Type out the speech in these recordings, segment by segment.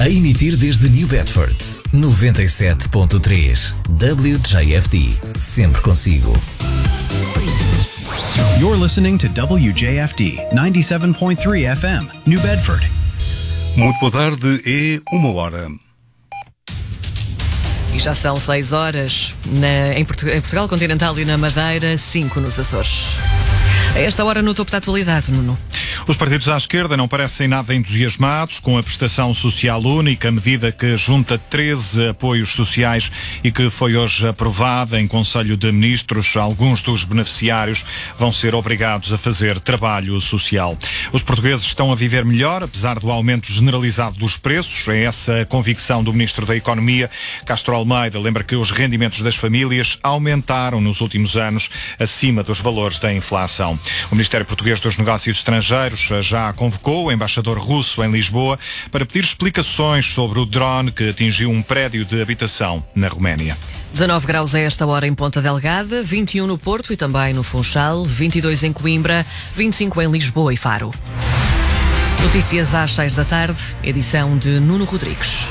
A emitir desde New Bedford, 97.3 WJFD, sempre consigo. You're listening to WJFD 97.3 FM, New Bedford. Muito boa tarde, é 1h. E já são 6 horas em Portugal Continental e na Madeira, 5 nos Açores. A esta hora no topo da atualidade, Nuno. Os partidos à esquerda não parecem nada entusiasmados com a prestação social única, medida que junta 13 apoios sociais e que foi hoje aprovada em Conselho de Ministros. Alguns dos beneficiários vão ser obrigados a fazer trabalho social. Os portugueses estão a viver melhor, apesar do aumento generalizado dos preços. É essa a convicção do Ministro da Economia. Castro Almeida lembra que os rendimentos das famílias aumentaram nos últimos anos acima dos valores da inflação. O Ministério Português dos Negócios Estrangeiros já convocou o embaixador russo em Lisboa para pedir explicações sobre o drone que atingiu um prédio de habitação na Roménia. 19 graus a esta hora em Ponta Delgada, 21 no Porto e também no Funchal, 22 em Coimbra, 25 em Lisboa e Faro. Notícias às 6 da tarde, edição de Nuno Rodrigues.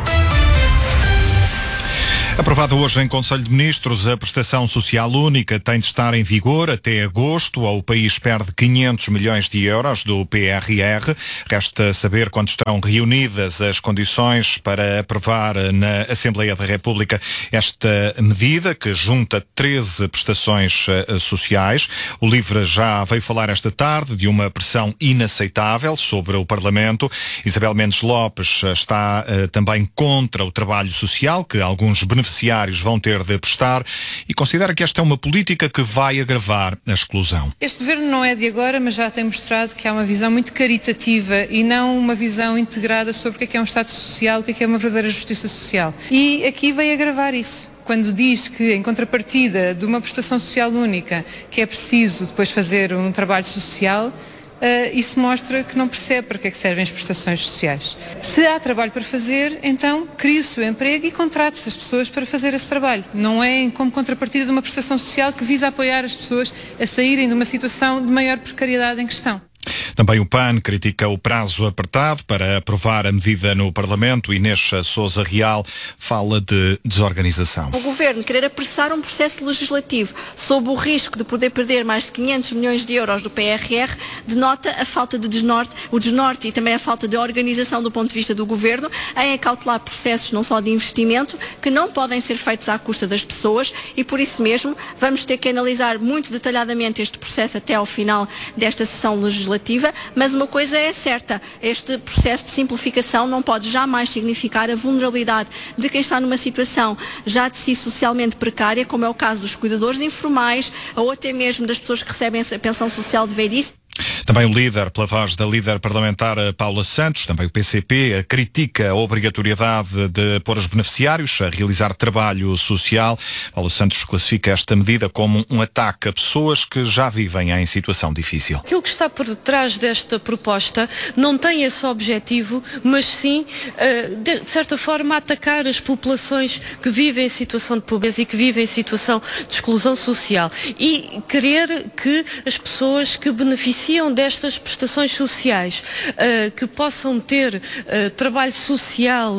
Aprovada hoje em Conselho de Ministros, a prestação social única tem de estar em vigor até agosto. O país perde 500 milhões de euros do PRR. Resta saber quando estão reunidas as condições para aprovar na Assembleia da República esta medida, que junta 13 prestações sociais. O LIVRE já veio falar esta tarde de uma pressão inaceitável sobre o Parlamento. Isabel Mendes Lopes está também contra o trabalho social, que alguns beneficiários vão ter de prestar, e considera que esta é uma política que vai agravar a exclusão. Este governo não é de agora, mas já tem mostrado que há uma visão muito caritativa e não uma visão integrada sobre o que é um Estado social, o que é uma verdadeira justiça social. E aqui veio agravar isso. Quando diz que, em contrapartida de uma prestação social única, que é preciso depois fazer um trabalho social, isso mostra que não percebe para que é que servem as prestações sociais. Se há trabalho para fazer, então crie-se o emprego e contrate-se as pessoas para fazer esse trabalho. Não é como contrapartida de uma prestação social que visa apoiar as pessoas a saírem de uma situação de maior precariedade em questão. Também o PAN critica o prazo apertado para aprovar a medida no Parlamento. Inês Sousa Real fala de desorganização. O Governo querer apressar um processo legislativo sob o risco de poder perder mais de 500 milhões de euros do PRR denota a falta de desnorte e também a falta de organização do ponto de vista do Governo em acautelar processos não só de investimento que não podem ser feitos à custa das pessoas, e por isso mesmo vamos ter que analisar muito detalhadamente este processo até ao final desta sessão legislativa. Mas uma coisa é certa, este processo de simplificação não pode jamais significar a vulnerabilidade de quem está numa situação já de si socialmente precária, como é o caso dos cuidadores informais ou até mesmo das pessoas que recebem a pensão social de velhice. Também o líder, pela voz da líder parlamentar Paula Santos, também o PCP, critica a obrigatoriedade de pôr os beneficiários a realizar trabalho social. Paula Santos classifica esta medida como um ataque a pessoas que já vivem em situação difícil. Aquilo que está por detrás desta proposta não tem esse objetivo, mas sim, de certa forma, atacar as populações que vivem em situação de pobreza e que vivem em situação de exclusão social, e querer que as pessoas que beneficiam destas prestações sociais, que possam ter trabalho social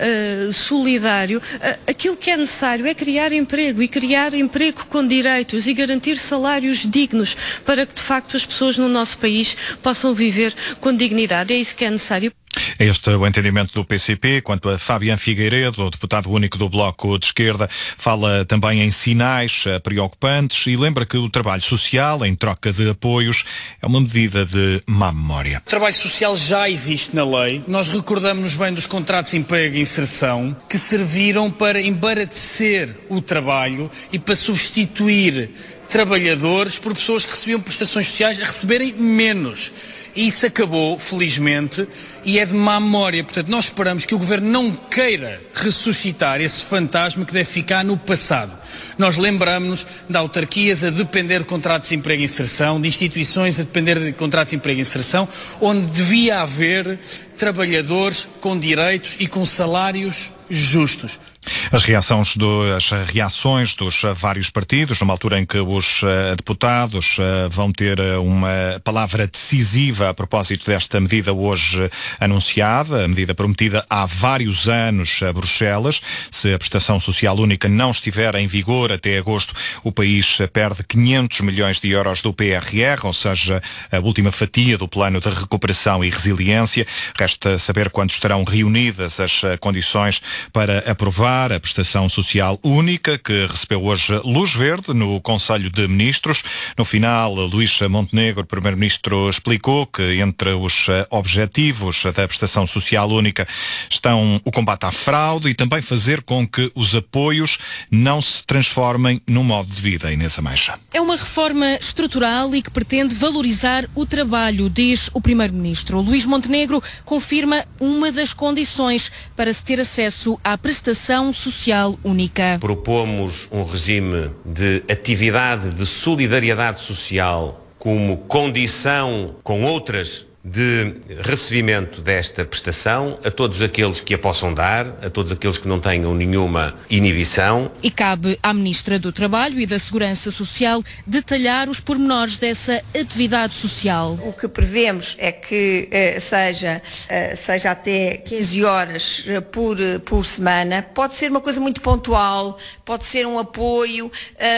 solidário, aquilo que é necessário é criar emprego, e criar emprego com direitos e garantir salários dignos para que de facto as pessoas no nosso país possam viver com dignidade. É isso que é necessário. Este é o entendimento do PCP. Quanto a Fabián Figueiredo, o deputado único do Bloco de Esquerda, fala também em sinais preocupantes e lembra que o trabalho social, em troca de apoios, é uma medida de má memória. O trabalho social já existe na lei. Nós recordamos-nos bem dos contratos de emprego e inserção, que serviram para embaratecer o trabalho e para substituir trabalhadores por pessoas que recebiam prestações sociais a receberem menos. E isso acabou, felizmente, e é de má memória. Portanto, nós esperamos que o Governo não queira ressuscitar esse fantasma que deve ficar no passado. Nós lembramos-nos de autarquias a depender de contratos de emprego e inserção, de instituições a depender de contratos de emprego e inserção, onde devia haver trabalhadores com direitos e com salários justos. As reações dos vários partidos, numa altura em que os deputados vão ter uma palavra decisiva a propósito desta medida hoje anunciada, a medida prometida há vários anos a Bruxelas. Se a prestação social única não estiver em vigor até agosto, o país perde 500 milhões de euros do PRR, ou seja, a última fatia do plano de recuperação e resiliência. Resta saber quando estarão reunidas as condições para aprovar a prestação social única, que recebeu hoje luz verde no Conselho de Ministros. No final, Luís Montenegro, Primeiro-Ministro, explicou que entre os objetivos da prestação social única estão o combate à fraude e também fazer com que os apoios não se transformem num modo de vida. Inês Ameixa. É uma reforma estrutural e que pretende valorizar o trabalho, diz o Primeiro-Ministro. Luís Montenegro confirma uma das condições para se ter acesso à prestação social única. Propomos um regime de atividade de solidariedade social como condição com outras de recebimento desta prestação a todos aqueles que a possam dar, a todos aqueles que não tenham nenhuma inibição. E cabe à Ministra do Trabalho e da Segurança Social detalhar os pormenores dessa atividade social. O que prevemos é que seja até 15 horas por semana. Pode ser uma coisa muito pontual, pode ser um apoio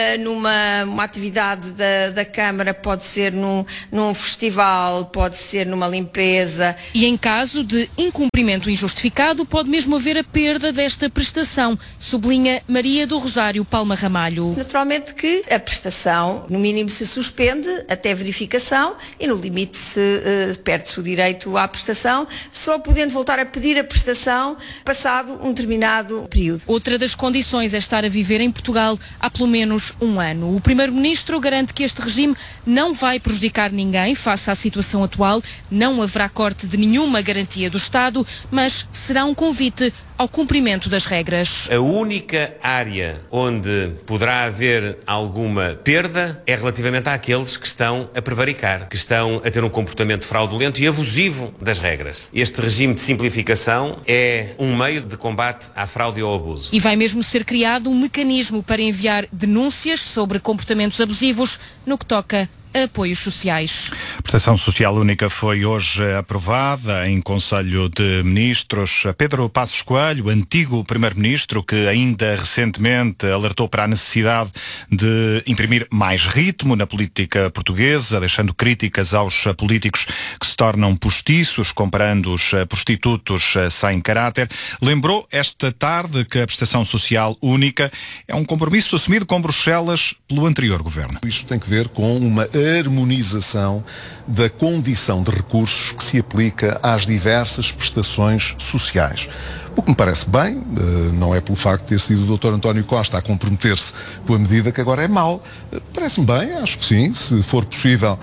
numa atividade da Câmara, pode ser num festival, pode ser numa limpeza. E em caso de incumprimento injustificado, pode mesmo haver a perda desta prestação, sublinha Maria do Rosário Palma Ramalho. Naturalmente que a prestação, no mínimo, se suspende até verificação e no limite perde-se o direito à prestação, só podendo voltar a pedir a prestação passado um determinado período. Outra das condições é estar a viver em Portugal há pelo menos um ano. O Primeiro-Ministro garante que este regime não vai prejudicar ninguém face à situação atual. Não haverá corte de nenhuma garantia do Estado, mas será um convite ao cumprimento das regras. A única área onde poderá haver alguma perda é relativamente àqueles que estão a prevaricar, que estão a ter um comportamento fraudulento e abusivo das regras. Este regime de simplificação é um meio de combate à fraude e ao abuso. E vai mesmo ser criado um mecanismo para enviar denúncias sobre comportamentos abusivos no que toca a apoios sociais. A prestação social única foi hoje aprovada em Conselho de Ministros. Pedro Passos Coelho, antigo Primeiro-Ministro, que ainda recentemente alertou para a necessidade de imprimir mais ritmo na política portuguesa, deixando críticas aos políticos que se tornam postiços, comparando os prostitutos sem caráter, lembrou esta tarde que a prestação social única é um compromisso assumido com Bruxelas pelo anterior governo. Isto tem que ver com uma harmonização da condição de recursos que se aplica às diversas prestações sociais. O que me parece bem, não é pelo facto de ter sido o Dr. António Costa a comprometer-se com a medida que agora é mau. Parece-me bem, acho que sim, se for possível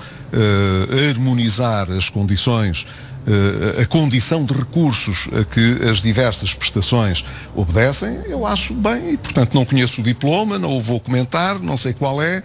harmonizar as condições, a condição de recursos a que as diversas prestações obedecem, eu acho bem e, portanto, não conheço o diploma, não o vou comentar, não sei qual é,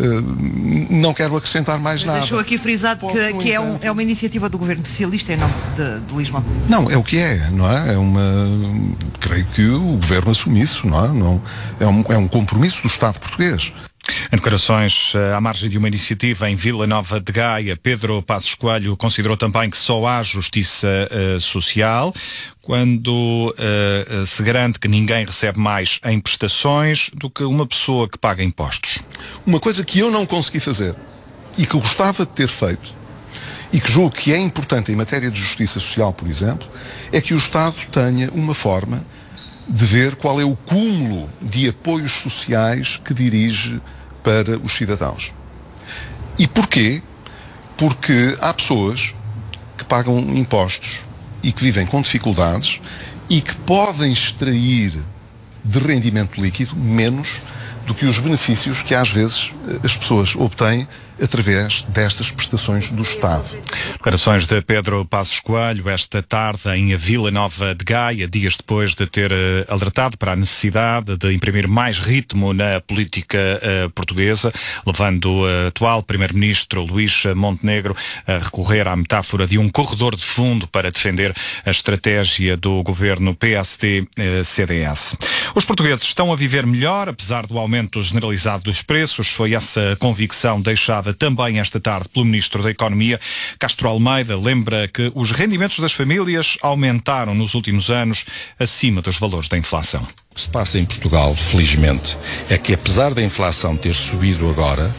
não quero acrescentar mais nada. Deixou aqui frisado que é uma iniciativa do Governo Socialista e não de Luís Montenegro. Não, é o que é, não é? Creio que o Governo assume isso, não é? É um compromisso do Estado português. Em declarações à margem de uma iniciativa em Vila Nova de Gaia, Pedro Passos Coelho considerou também que só há justiça social quando se garante que ninguém recebe mais em prestações do que uma pessoa que paga impostos. Uma coisa que eu não consegui fazer e que eu gostava de ter feito e que julgo que é importante em matéria de justiça social, por exemplo, é que o Estado tenha uma forma de ver qual é o cúmulo de apoios sociais que dirige para os cidadãos. E porquê? Porque há pessoas que pagam impostos e que vivem com dificuldades e que podem extrair de rendimento líquido menos do que os benefícios que às vezes as pessoas obtêm através destas prestações do Estado. Declarações de Pedro Passos Coelho esta tarde em Vila Nova de Gaia, dias depois de ter alertado para a necessidade de imprimir mais ritmo na política portuguesa, levando o atual Primeiro-Ministro Luís Montenegro a recorrer à metáfora de um corredor de fundo para defender a estratégia do governo PSD-CDS. Os portugueses estão a viver melhor, apesar do aumento generalizado dos preços. Foi essa convicção deixada também esta tarde pelo Ministro da Economia. Castro Almeida lembra que os rendimentos das famílias aumentaram nos últimos anos acima dos valores da inflação. O que se passa em Portugal, felizmente, é que apesar da inflação ter subido agora,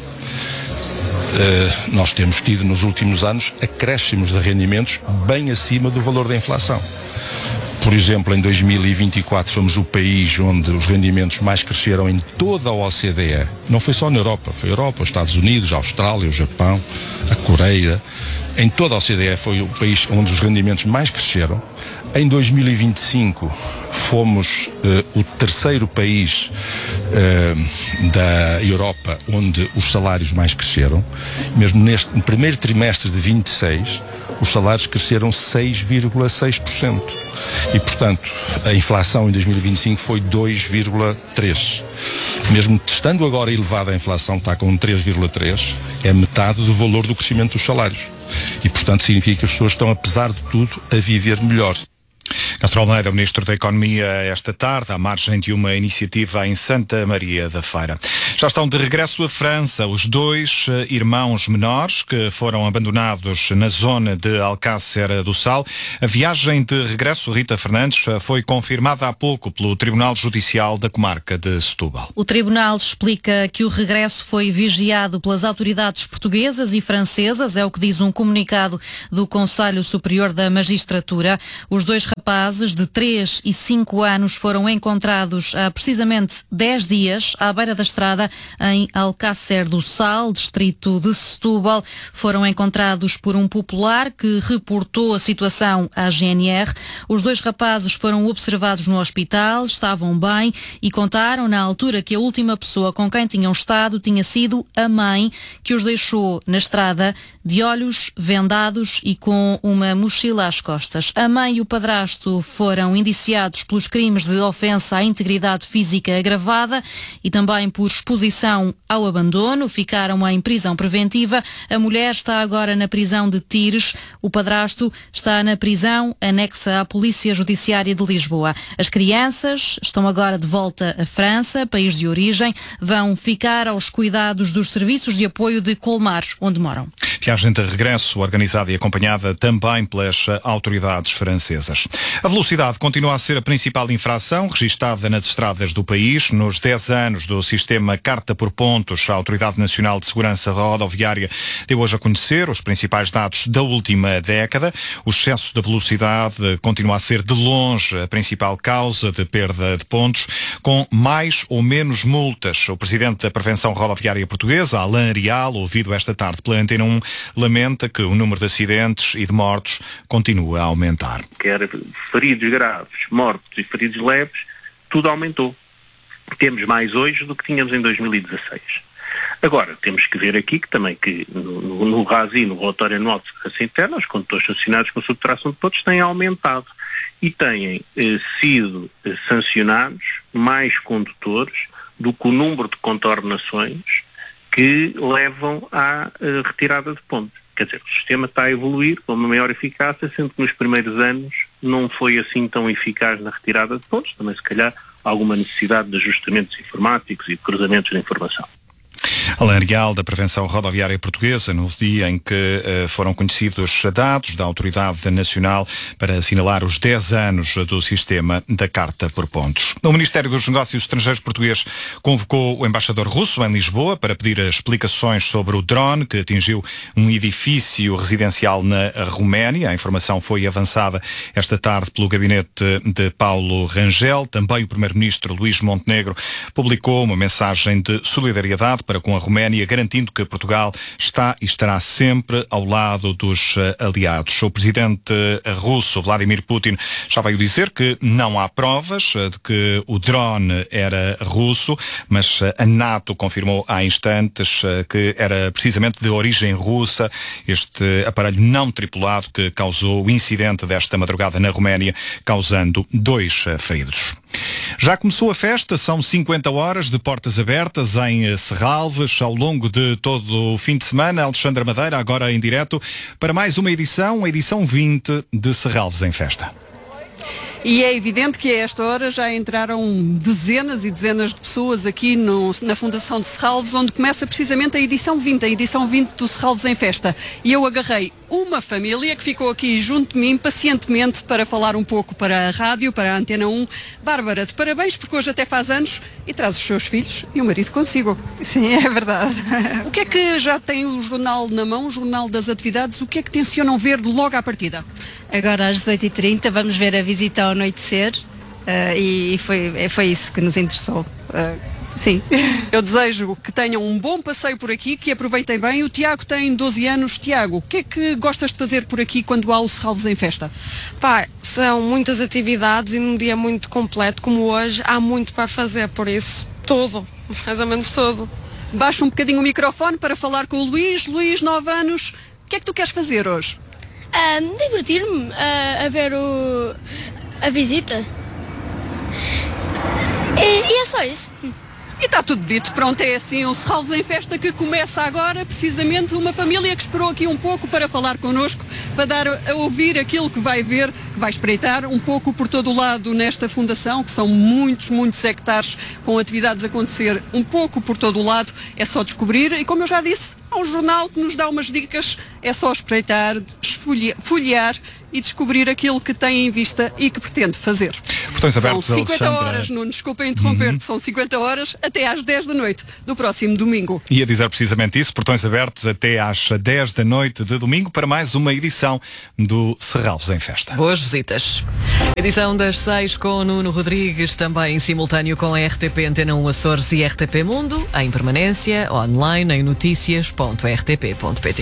nós temos tido nos últimos anos acréscimos de rendimentos bem acima do valor da inflação. Por exemplo, em 2024 fomos o país onde os rendimentos mais cresceram em toda a OCDE. Não foi só na Europa, foi a Europa, os Estados Unidos, a Austrália, o Japão, a Coreia. Em toda a OCDE foi o país onde os rendimentos mais cresceram. Em 2025 fomos o terceiro país da Europa onde os salários mais cresceram. Mesmo no primeiro trimestre de 26, os salários cresceram 6,6%. E, portanto, a inflação em 2025 foi 2,3%. Mesmo estando agora elevada a inflação, está com 3,3%, é metade do valor do crescimento dos salários. E, portanto, significa que as pessoas estão, apesar de tudo, a viver melhor. Castro Almeida, o Ministro da Economia, esta tarde, à margem de uma iniciativa em Santa Maria da Feira. Já estão de regresso à França os dois irmãos menores que foram abandonados na zona de Alcácer do Sal. A viagem de regresso, Rita Fernandes, foi confirmada há pouco pelo Tribunal Judicial da Comarca de Setúbal. O Tribunal explica que o regresso foi vigiado pelas autoridades portuguesas e francesas, é o que diz um comunicado do Conselho Superior da Magistratura. Os dois rapazes de 3 e 5 anos foram encontrados há precisamente 10 dias à beira da estrada em Alcácer do Sal, distrito de Setúbal. Foram encontrados por um popular que reportou a situação à GNR. Os dois rapazes foram observados no hospital, estavam bem e contaram na altura que a última pessoa com quem tinham estado tinha sido a mãe, que os deixou na estrada de olhos vendados e com uma mochila às costas. A mãe e o padrasto foram indiciados pelos crimes de ofensa à integridade física agravada e também por exposição ao abandono. Ficaram em prisão preventiva. A mulher está agora na prisão de Tires. O padrasto está na prisão anexa à Polícia Judiciária de Lisboa. As crianças estão agora de volta à França, país de origem. Vão ficar aos cuidados dos serviços de apoio de Colmar, onde moram. Viagem de regresso organizada e acompanhada também pelas autoridades francesas. A velocidade continua a ser a principal infração registada nas estradas do país. Nos 10 anos do sistema Carta por Pontos, a Autoridade Nacional de Segurança Rodoviária deu hoje a conhecer os principais dados da última década. O excesso de velocidade continua a ser de longe a principal causa de perda de pontos, com mais ou menos multas. O Presidente da Prevenção Rodoviária Portuguesa, Alain Arial, ouvido esta tarde pela Antena 1, lamenta que o número de acidentes e de mortos continua a aumentar. Quer feridos graves, mortos e feridos leves, tudo aumentou. Temos mais hoje do que tínhamos em 2016. Agora, temos que ver aqui que também que no RASI, no relatório anual de segurança interna, os condutores sancionados com subtração de pontos têm aumentado e têm sido sancionados mais condutores do que o número de contornações que levam à retirada de pontos. Quer dizer, o sistema está a evoluir com uma maior eficácia, sendo que nos primeiros anos não foi assim tão eficaz na retirada de pontos. Também, se calhar, alguma necessidade de ajustamentos informáticos e de cruzamentos de informação. Alain Arial, da Prevenção Rodoviária Portuguesa, no dia em que foram conhecidos dados da Autoridade Nacional para assinalar os 10 anos do sistema da Carta por Pontos. O Ministério dos Negócios Estrangeiros português convocou o embaixador russo em Lisboa para pedir explicações sobre o drone que atingiu um edifício residencial na Roménia. A informação foi avançada esta tarde pelo gabinete de Paulo Rangel. Também o Primeiro-Ministro Luís Montenegro publicou uma mensagem de solidariedade para com a Roménia, garantindo que Portugal está e estará sempre ao lado dos aliados. O presidente russo, Vladimir Putin, já veio dizer que não há provas de que o drone era russo, mas a NATO confirmou há instantes que era precisamente de origem russa este aparelho não tripulado que causou o incidente desta madrugada na Roménia, causando 2 feridos. Já começou a festa, são 50 horas de portas abertas em Serralves ao longo de todo o fim de semana. Alexandra Madeira, agora em direto, para mais uma edição, a edição 20 de Serralves em Festa. E é evidente que a esta hora já entraram dezenas e dezenas de pessoas aqui na Fundação de Serralves, onde começa precisamente a edição 20 do Serralves em Festa. E eu agarrei uma família que ficou aqui junto de mim pacientemente para falar um pouco para a rádio, para a Antena 1. Bárbara, de parabéns, porque hoje até faz anos e traz os seus filhos e o marido consigo. Sim, é verdade. O que é que já tem o jornal na mão, o jornal das atividades, o que é que tencionam ver logo à partida? Agora às 18h30 vamos ver a visita ao anoitecer e foi isso que nos interessou. Sim. Eu desejo que tenham um bom passeio por aqui, que aproveitem bem. O Tiago tem 12 anos. Tiago, o que é que gostas de fazer por aqui quando há o Serralves em Festa? São muitas atividades e num dia muito completo como hoje há muito para fazer, por isso tudo, mais ou menos tudo. Baixa um bocadinho o microfone para falar com o Luís. Luís, 9 anos. O que é que tu queres fazer hoje? Divertir-me a ver a visita. E é só isso. E está tudo dito, pronto, é assim, o Serralves em Festa que começa agora, precisamente uma família que esperou aqui um pouco para falar connosco, para dar a ouvir aquilo que vai ver, que vai espreitar um pouco por todo o lado nesta fundação, que são muitos hectares com atividades a acontecer um pouco por todo o lado, é só descobrir e como eu já disse, há um jornal que nos dá umas dicas, é só espreitar, folhear e descobrir aquilo que tem em vista e que pretende fazer. São 50 horas, Nuno, desculpa interromper-te, são 50 horas até às 10 da noite do próximo domingo. Ia dizer precisamente isso, portões abertos até às 10 da noite de domingo para mais uma edição do Serralves em Festa. Boas visitas. Edição das 6 com Nuno Rodrigues, também em simultâneo com a RTP Antena 1 Açores e RTP Mundo, em permanência, online, em notícias.rtp.pt.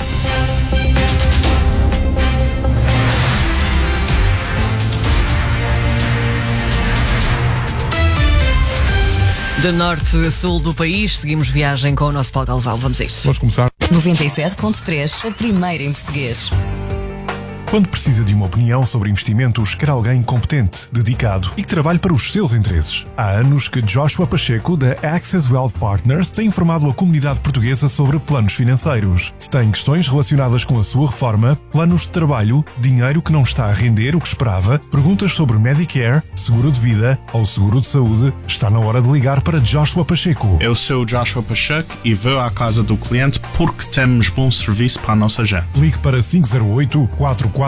De norte a sul do país, seguimos viagem com o nosso Paulo Galvão. Vamos a isso. Vamos começar. 97.3, a primeira em português. Quando precisa de uma opinião sobre investimentos, quer alguém competente, dedicado e que trabalhe para os seus interesses. Há anos que Joshua Pacheco, da Access Wealth Partners, tem informado a comunidade portuguesa sobre planos financeiros. Se tem questões relacionadas com a sua reforma, planos de trabalho, dinheiro que não está a render o que esperava, perguntas sobre Medicare, seguro de vida ou seguro de saúde, está na hora de ligar para Joshua Pacheco. Eu sou Joshua Pacheco e vou à casa do cliente porque temos bom serviço para a nossa gente. Ligue para 508-444-0581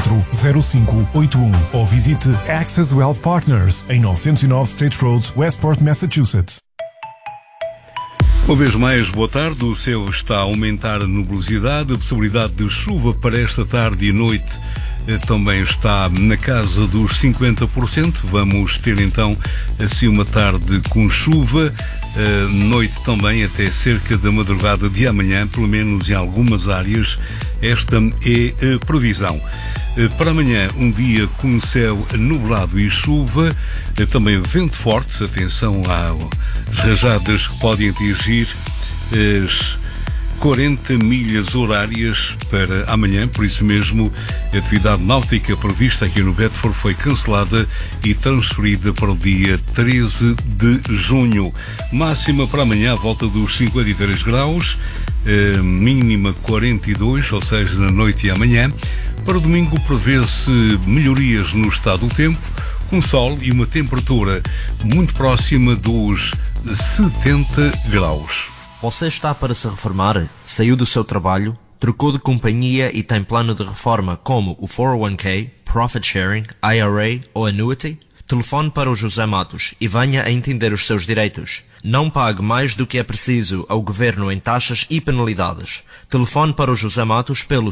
ou visite Access Wealth Partners em 909 State Road, Westport, Massachusetts. Uma vez mais, boa tarde. O céu está a aumentar a nubosidade, a possibilidade de chuva para esta tarde e noite também está na casa dos 50%. Vamos ter então assim uma tarde com chuva, noite também até cerca da madrugada de amanhã, pelo menos em algumas áreas. Esta é a previsão. Para amanhã, um dia com céu nublado e chuva, também vento forte, atenção às rajadas que podem atingir as 40 milhas horárias para amanhã, por isso mesmo a atividade náutica prevista aqui no Bedford foi cancelada e transferida para o dia 13 de junho. Máxima para amanhã à volta dos 53 graus, mínima 42, ou seja, na noite e amanhã. Para o domingo prevê-se melhorias no estado do tempo, com sol e uma temperatura muito próxima dos 70 graus. Você está para se reformar? Saiu do seu trabalho? Trocou de companhia e tem plano de reforma como o 401k, Profit Sharing, IRA ou Annuity? Telefone para o José Matos e venha a entender os seus direitos. Não pague mais do que é preciso ao Governo em taxas e penalidades. Telefone para o José Matos pelo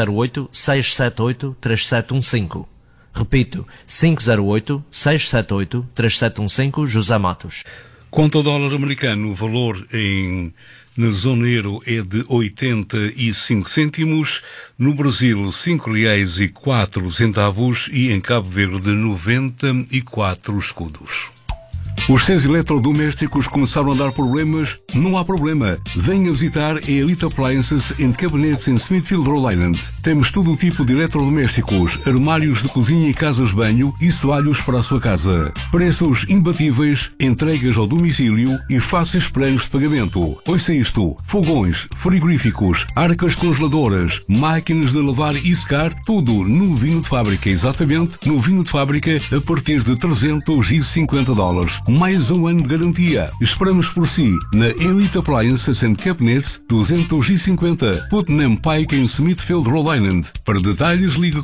508-678-3715. Repito, 508-678-3715, José Matos. Quanto ao dólar americano, o valor em na zona euro é de 85 cêntimos, no Brasil R$5,04 e em Cabo Verde 94 escudos. Os 6 eletrodomésticos começaram a dar problemas? Não há problema. Venha visitar a Elite Appliances and Cabinets em Smithfield, Rhode Island. Temos todo o tipo de eletrodomésticos, armários de cozinha e casas de banho e soalhos para a sua casa. Preços imbatíveis, entregas ao domicílio e fáceis planos de pagamento. Ouça isto: fogões, frigoríficos, arcas congeladoras, máquinas de lavar e secar, tudo no vinho de fábrica, exatamente no vinho de fábrica a partir de $350. Mais um ano de garantia. Esperamos por si na Elite Appliances and Cabinets 250 Putnam Pike em Smithfield, Rhode Island. Para detalhes ligue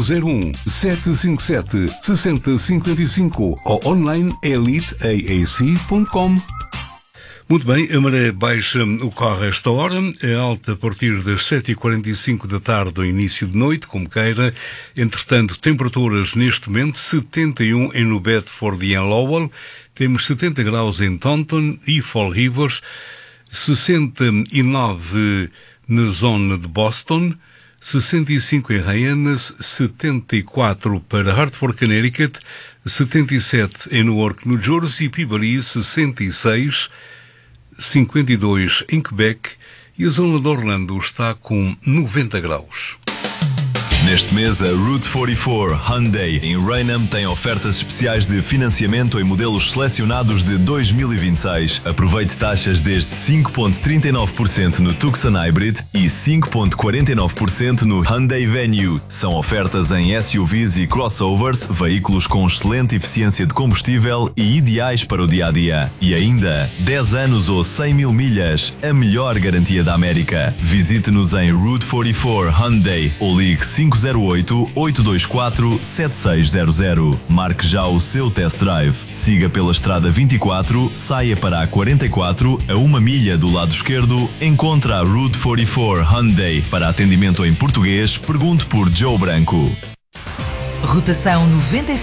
401-757-6055 ou online eliteaac.com. Muito bem, a maré baixa ocorre a esta hora, é alta a partir das 7h45 da tarde ao início de noite, como queira. Entretanto, temperaturas neste momento, 71 em New Bedford e em Lowell, temos 70 graus em Taunton e Fall River, 69 na zona de Boston, 65 em Hyannis, 74 para Hartford, Connecticut, 77 em Newark, New Jersey e Peabody, 66, 52 em Quebec e a zona de Orlando está com 90 graus. Neste mês, a Route 44 Hyundai em Raynham tem ofertas especiais de financiamento em modelos selecionados de 2026. Aproveite taxas desde 5,39% no Tucson Hybrid e 5,49% no Hyundai Venue. São ofertas em SUVs e crossovers, veículos com excelente eficiência de combustível e ideais para o dia-a-dia. E ainda, 10 anos ou 100 mil milhas, a melhor garantia da América. Visite-nos em Route 44 Hyundai ou ligue 508-824-7600. Marque já o seu test drive. Siga pela estrada 24, saia para a 44, a 1 milha do lado esquerdo, encontra a Route 44 Hyundai. Para atendimento em português, pergunte por Joe Branco. Rotação 97.